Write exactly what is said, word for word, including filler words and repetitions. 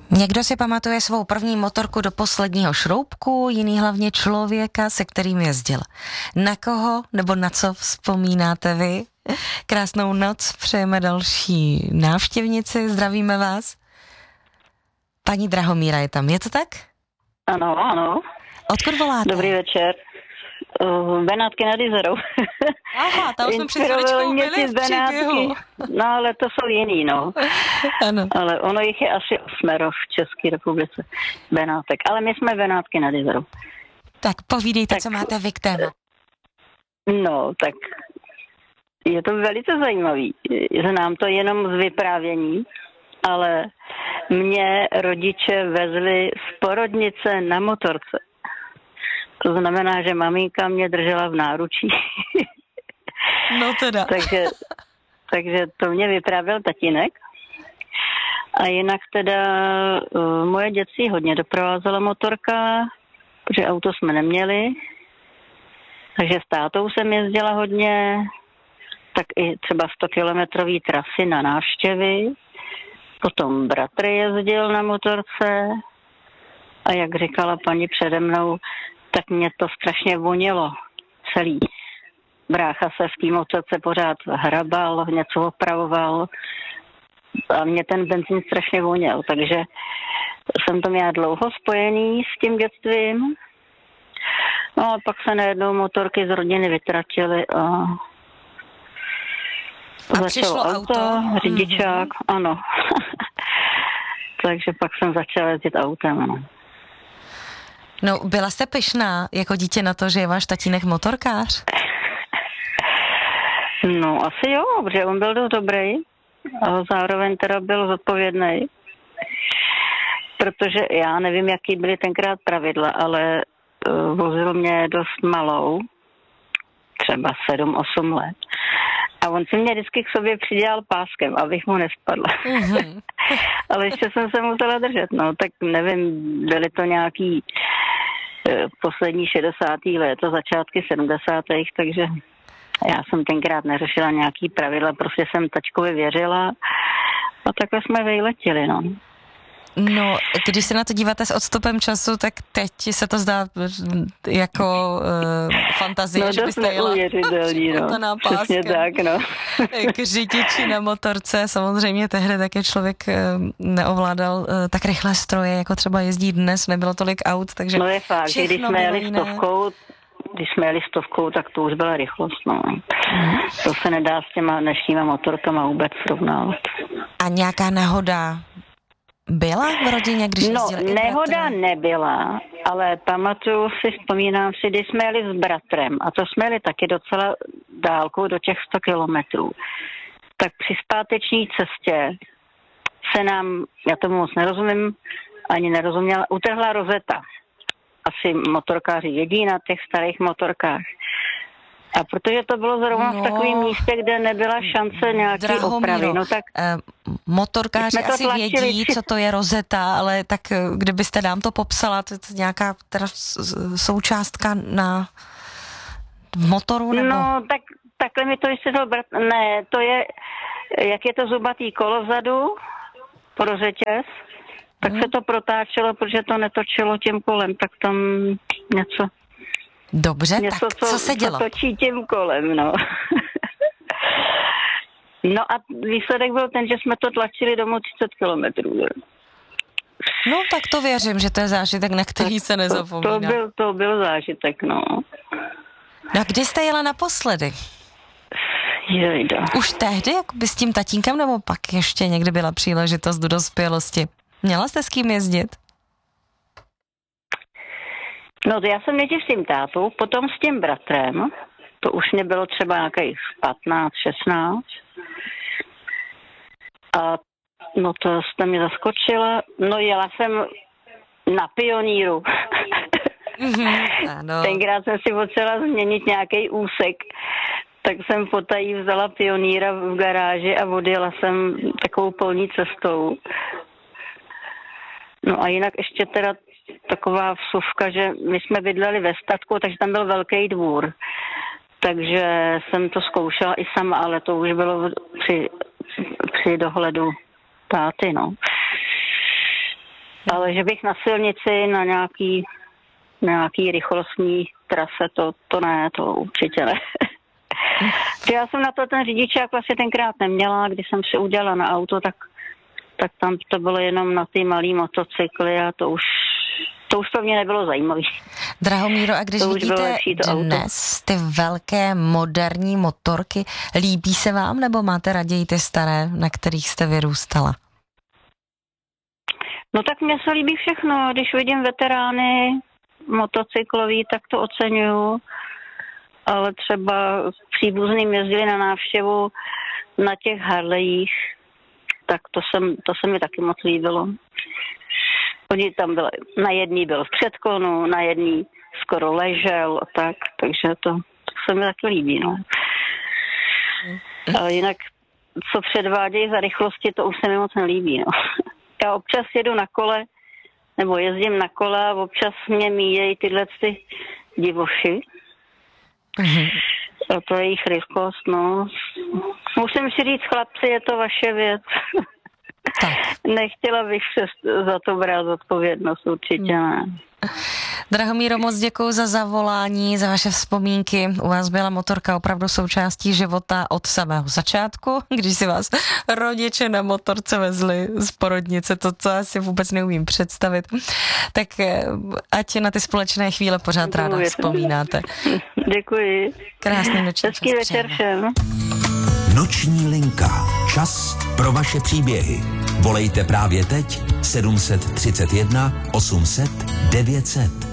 Někdo si pamatuje svou první motorku do posledního šroubku, jiný hlavně člověka, se kterým jezdil. Na koho nebo na co vzpomínáte vy? Krásnou noc přejeme další návštěvnici, zdravíme vás. Paní Drahomíra je tam, je to tak? Ano, ano. Odkud voláte? Dobrý večer. Uh, Benátky nad Jizerou. Aha, tam jsme před chvíličkou byli v příběhu. No, ale to jsou jiný, no. Ano. Ale ono jich je asi osmero v České republice. Benátek. Ale my jsme Benátky nad Jizerou. Tak povídejte, tak, co máte vy k téma. No, tak je to velice zajímavý. Znám to jenom z vyprávění, ale mě rodiče vezli z porodnice na motorce. To znamená, že maminka mě držela v náručí. No teda. takže, takže to mě vyprávěl tatínek. A jinak teda uh, moje dětství hodně doprovázela motorka, protože auto jsme neměli. Takže s tátou jsem jezdila hodně, tak i třeba stokilometrový trasy na návštěvy. Potom bratr jezdil na motorce a jak říkala paní přede mnou, tak mě to strašně vonilo celý. Brácha se v té motorce pořád hrabal, něco opravoval a mě ten benzín strašně voněl, takže jsem to měla dlouho spojený s tím dětstvím. No a pak se najednou motorky z rodiny vytratily a, a začalo auto, auto řidičák, mm-hmm. Ano. Takže pak jsem začala jezdit autem, ano. No, byla jste pyšná jako dítě na to, že je váš tatínek motorkář? No, asi jo, protože on byl dost dobrý, ale zároveň teda byl zodpovědný. Protože já nevím, jaký byly tenkrát pravidla, ale uh, vozil mě dost malou, třeba sedm osm let. A on si mě vždycky k sobě přidělal páskem, abych mu nespadla. Mm-hmm. Ale ještě jsem se musela držet, no, tak nevím, byly to nějaký poslední šedesátá léta, začátky sedmdesátých, takže já jsem tenkrát neřešila nějaký pravidla, prostě jsem tačkovi věřila a takhle jsme vejletěli, no. No, když se na to díváte s odstupem času, tak teď se to zdá jako uh, fantazie, no, že byste jela no, přesně tak, no. K řidiči na motorce, samozřejmě tehdy také člověk uh, neovládal uh, tak rychlé stroje, jako třeba jezdí dnes, nebylo tolik aut, takže no je fakt, že když jsme jeli stovkou, když jsme jeli stovkou, tak to už byla rychlost, no. Hmm. To se nedá s těma dnešníma motorkama vůbec srovnávat. A nějaká nehoda byla v rodině, když jezdil No, nehoda nebyla, ale pamatuju si, vzpomínám si, když jsme jeli s bratrem, a to jsme jeli taky docela dálkou do těch sto kilometrů, tak při zpáteční cestě se nám, já tomu moc nerozumím, ani nerozuměla, utrhla rozeta. Asi motorkáři vědí na těch starých motorkách. A protože to bylo zrovna no, v takovém místě, kde nebyla šance nějaký Drahomíro, opravy, no tak... Eh, motorkáři asi vědí, co to je rozeta, ale tak kdybyste nám to popsala, to je nějaká teda součástka na motoru, nebo... No, tak takhle mi to vysvětlil brat... Ne, to je, jak je to zubatý kolo vzadu, pro řetěz, tak hmm. se to protáčelo, protože to netočilo tím kolem, tak tam něco... Dobře, něco, tak co se dělo? Co točí tím kolem, no. No a výsledek byl ten, že jsme to tlačili domů třicet kilometrů. No tak to věřím, že to je zážitek, na který se nezapomíná. To, to, byl, to byl zážitek, no. No a kdy jste jela naposledy? Jejda. Už tehdy, jakoby s tím tatínkem, nebo pak ještě někdy byla příležitost do dospělosti? Měla jste s kým jezdit? No to já jsem nejdřív s tím tátou, potom s tím bratrem, to už mě bylo třeba nějakých patnáct, šestnáct. A no to jste mě zaskočila. No jela jsem na Pioníru. Mm-hmm, ano. Tenkrát jsem si potřeba změnit nějaký úsek, tak jsem potají vzala Pioníra v garáži a odjela jsem takovou polní cestou. No a jinak ještě teda taková vsuvka, že my jsme bydleli ve statku, takže tam byl velký dvůr. Takže jsem to zkoušela i sama, ale to už bylo při, při dohledu táty, no. Ale že bych na silnici, na nějaký, na nějaký rychlostní trase, to, to ne, to určitě ne. Já jsem na to ten řidičák vlastně tenkrát neměla, když jsem si udělala na auto, tak, tak tam to bylo jenom na ty malý motocykly a to už, to už pro mě nebylo zajímavé. Drahomíro, a když vidíte dnes ty velké moderní motorky, líbí se vám, nebo máte raději ty staré, na kterých jste vyrůstala? No tak mně se líbí všechno. Když vidím veterány motocyklový, tak to oceňuju. Ale třeba příbuzným jezdili na návštěvu na těch Harlejích, tak to, jsem, to se mi taky moc líbilo. Oni tam byli, na jedný byl v předklonu, na jedný skoro ležel a tak, takže to, to se mi taky líbí, no. Ale jinak, co předvádějí za rychlosti, to už se mi moc nelíbí, no. Já občas jedu na kole, nebo jezdím na kole a občas mě míjejí tyhle ty divoši. Mm-hmm. A to je jejich rychlost, no. Musím si říct, chlapci, je to vaše věc. Tak. Nechtěla bych se za to brát odpovědnost, určitě ne. Drahomíro, moc děkuju za zavolání, za vaše vzpomínky. U vás byla motorka opravdu součástí života od samého začátku, když si vás rodiče na motorce vezli z porodnice, to, co asi vůbec neumím představit. Tak ať na ty společné chvíle pořád ráda vzpomínáte. Děkuji. Krásný noční čas. Hezký večer všem. Noční linka. Čas pro vaše příběhy. Volejte právě teď sedm set třicet jedna osm set devět set.